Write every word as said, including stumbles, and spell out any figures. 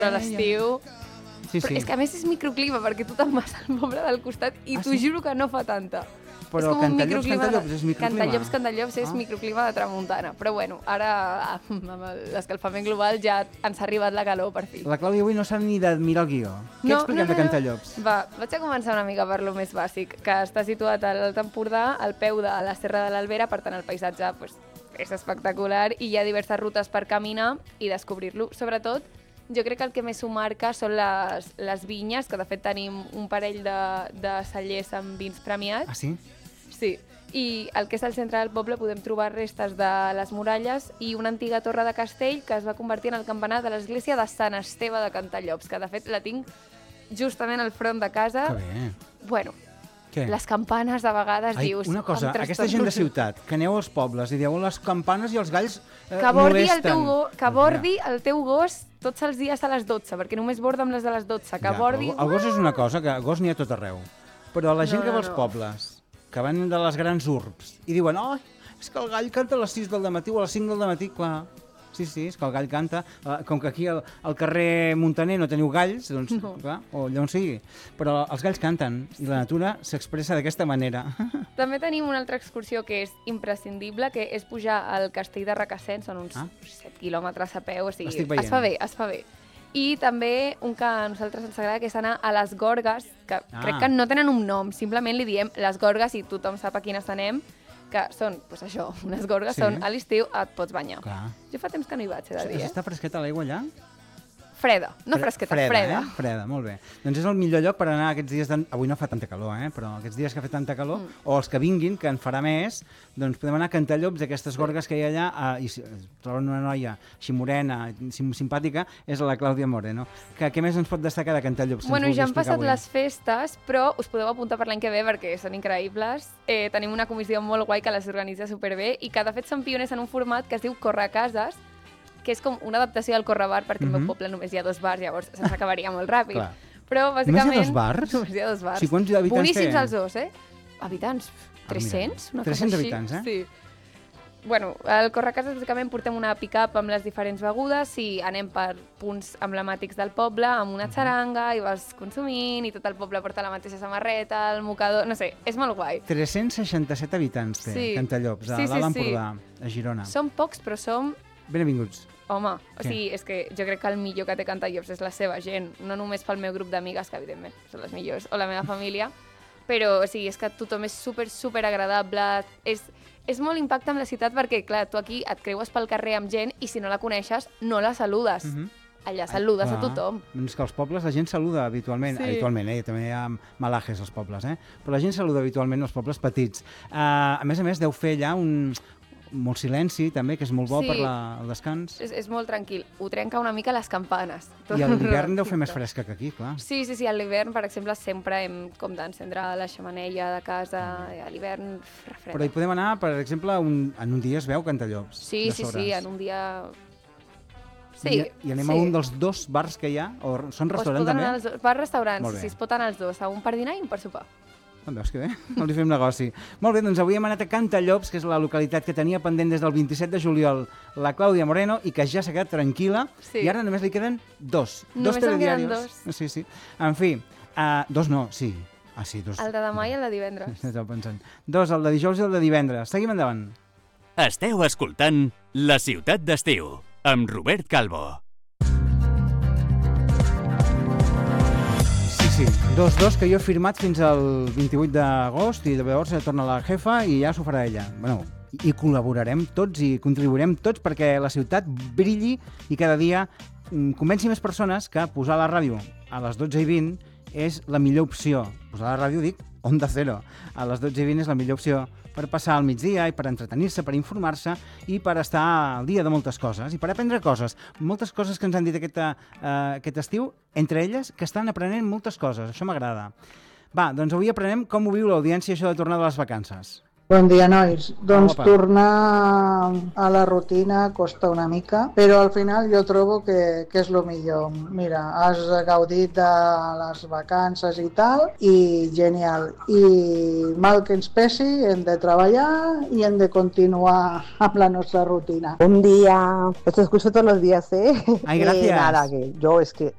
a l'estiu... Sí, sí. Però és que a més és microclima, perquè tu te'n vas al poble del costat i ah, t'ho sí? juro que no fa tanta. Però Cantallops, Cantallops és microclima? Cantallops, Cantallops és ah. microclima de tramuntana. Però bueno, ara amb l'escalfament global ja ens ha arribat la calor per fi. La Clàudia avui no sap ni d'admirar el guió. Què no, expliquem no, no, de Cantallops? Va, vaig a començar una mica per lo més bàsic, que està situat a l'Alt Empordà, al peu de la Serra de l'Albera, per tant el paisatge pues, és espectacular i hi ha diverses rutes per caminar i descobrir-lo. Sobretot, jo crec que el que més ho marca són les, les vinyes, que de fet tenim un parell de, de cellers amb vins premiats. Ah, sí? Sí. I el que és el centre del poble podem trobar restes de les muralles i una antiga torre de castell que es va convertir en el campanar de l'església de Sant Esteve de Cantallops, que de fet la tinc justament al front de casa. Que bé. Bueno, què? Les campanes de vegades Ai, dius... Una cosa, aquesta gent de ciutat, que aneu als pobles i dieu les campanes i els galls eh, que bordi molesten. El teu go, que bordi el teu gos tots els dies a les dotze, perquè només borda amb les de les dotze. Que ja, bordi... El, el gos és una cosa, que el gos n'hi ha tot arreu. Però la gent no, que va no, als no. pobles, que van de les grans urbs, i diuen, oh, és que el gall canta a les sis del matí o a les cinc del matí, clar. Sí, sí, és que el gall canta. Com que aquí al, al carrer Montaner no teniu galls, doncs, no. clar, o allà on sigui. Però els galls canten i la natura s'expressa d'aquesta manera. També tenim una altra excursió que és imprescindible, que és pujar al castell de Requesens, són uns ah? set quilòmetres a peu, o sigui, es fa bé, es fa bé. I també un que a nosaltres ens agrada, que és anar a les Gorgues, que ah. crec que no tenen un nom, simplement li diem les Gorgues i tothom sap a quines anem, que són, doncs això, unes gorgues, sí. Són a l'estiu et pots banyar. Clar. Jo fa temps que no hi vaig, he de dir, eh? Està fresqueta l'aigua allà? Freda, no fresqueta, freda. Freda, eh? Freda, molt bé. Doncs és el millor lloc per anar aquests dies... De... Avui no fa tanta calor, eh? Però aquests dies que fa tanta calor, mm. o els que vinguin, que en farà més, doncs podem anar a Cantallops, aquestes gorgues que hi ha allà, a... i troben una noia així morena, simpàtica, és la Clàudia Moreno. Que, què més ens pot destacar de Cantallops? Bueno, ja han passat avui les festes, però us podeu apuntar per l'any que ve perquè són increïbles. Eh, tenim una comissió molt guai que les organitza superbé i que de fet són pioners en un format que es diu Correcases, que és com una adaptació del Correbar, perquè mm-hmm. al meu poble només hi ha dos bars, llavors se'ns acabaria molt ràpid. Clar. Però, bàsicament... Només hi ha dos bars? Només hi ha dos bars. Sí, quants habitants boníssims té? Els dos, eh? Habitants? tres-cents? Ah, tres-cents habitants, eh? Sí. Bueno, al Correcases, bàsicament, portem una pick-up amb les diferents begudes i anem per punts emblemàtics del poble, amb una xaranga, i vas consumint, i tot el poble porta la mateixa samarreta, el mocador... No sé, és molt guai. tres-cents seixanta-set habitants té, sí. Cantallops, a sí, sí, l'Alt Empordà, sí. a Girona. Som pocs, però som... Benvinguts. Home, o sigui, és que jo crec que el millor que té Cantallops és la seva gent, no només pel meu grup d'amigues, que evidentment són les millors, o la meva família, però o sigui, és que tothom és super, super agradable, és, és molt impacte amb la ciutat perquè, clar, tu aquí et creues pel carrer amb gent i si no la coneixes, no la saludes. Mm-hmm. Allà saludes ah, a tothom. És que als pobles la gent saluda habitualment, sí. habitualment, eh? També hi ha malajes als pobles, eh? Però la gent saluda habitualment als pobles petits. Uh, a més a més, deu fer allà un... molt silenci, també, que és molt bo sí. per la, el descans. És, és molt tranquil. Ho trenca una mica les campanes. I a l'hivern deu fer més fresca que aquí, clar. Sí, sí, sí. A l'hivern, per exemple, sempre hem com d'encendre la xemeneia de casa. Mm. A l'hivern, refreda. Però hi podem anar, per exemple, un, en un dia es veu Cantallops. Sí, sí, sí, en un dia... Sí, I, I anem sí. a un dels dos bars que hi ha? O són restaurants, també? Els bars-restaurants, sí, es pot anar els dos. Un per dinar i un per sopar. Em veus que bé? No li fem negoci. Molt bé, doncs avui hem anat a Cantallops, que és la localitat que tenia pendent des del vint-i-set de juliol la Clàudia Moreno i que ja s'ha quedat tranquil·la. Sí. I ara només li queden dos. Només dos telediarios. En queden dos. Sí, sí. En fi, uh, dos no, sí. Ah, sí, dos. El de demà i el de divendres. Estava pensant. Dos, el de dijous i el de divendres. Seguim endavant. Esteu escoltant La Ciutat d'Estiu, amb Robert Calvo. Sí, dos, dos que jo he firmat fins al vint-i-vuit d'agost i llavors torna la jefa i ja s'ho farà ella. Bueno, i col·laborarem tots i contribuirem tots perquè la ciutat brilli i cada dia convenci més persones que posar la ràdio a les dotze i vint és la millor opció. Posar la ràdio, dic, Onda Cero. A les dotze i vint és la millor opció per passar al migdia i per entretenir-se, per informar-se i per estar al dia de moltes coses i per aprendre coses. Moltes coses que ens han dit aquest, uh, aquest estiu, entre elles que estan aprenent moltes coses. Això m'agrada. Va, doncs avui aprenem com ho viu l'audiència això de tornar de les vacances. Bon dia, nois. Doncs Opa. Tornar a la rutina costa una mica, però al final jo trobo que, que és el millor. Mira, has gaudit de les vacances i tal, i genial. I mal que ens pesi, hem de treballar y hem de continuar amb la nostra rutina. Un día, os escucho todos los días, ¿eh? Ay, gracias. Eh, nada, que yo es que